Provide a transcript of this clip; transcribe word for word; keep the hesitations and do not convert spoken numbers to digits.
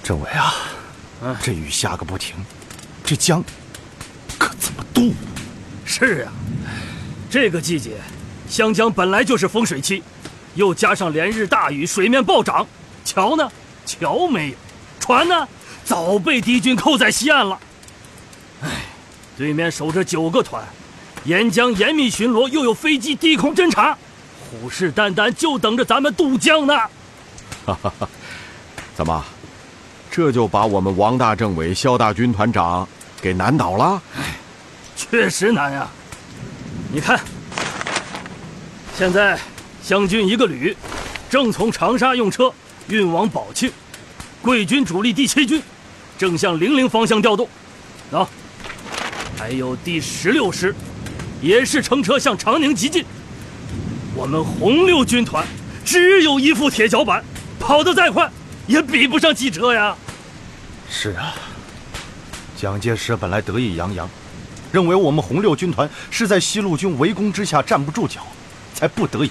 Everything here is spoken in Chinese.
政委啊，嗯、这雨下个不停，这江可怎么渡呢？ 是啊，这个季节，湘江本来就是丰水期，又加上连日大雨，水面暴涨，桥呢，桥没有，船呢，早被敌军扣在西岸了。哎，对面守着九个团，沿江严密巡逻，又有飞机低空侦察，虎视眈眈，就等着咱们渡江呢。 哈哈哈，怎么，这就把我们王大政委、萧大军团长给难倒了？ 哎，确实难啊！你看，现在湘军一个旅正从长沙用车运往宝庆，贵军主力第七军正向零陵方向调动。啊，还有第十六师也是乘车向长宁急进。我们红六军团只有一副铁脚板，跑得再快也比不上汽车呀。 是啊，蒋介石本来得意洋洋，认为我们红六军团是在西路军围攻之下站不住脚，才不得已